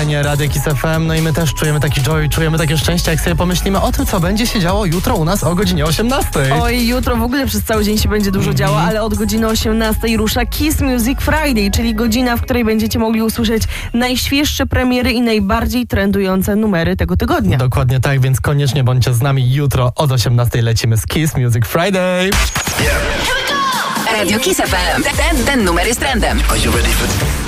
Nie, Radio Kiss FM, no i my też czujemy taki joy, czujemy takie szczęście, jak sobie pomyślimy o tym, co będzie się działo jutro u nas o godzinie 18. Oj, jutro w ogóle przez cały dzień się będzie dużo działo, ale od godziny 18 rusza Kiss Music Friday, czyli godzina, w której będziecie mogli usłyszeć najświeższe premiery i najbardziej trendujące numery tego tygodnia. Dokładnie tak, więc koniecznie bądźcie z nami jutro od 18 lecimy z Kiss Music Friday. Radio Kiss FM. Ten numer jest trendem. Are you ready for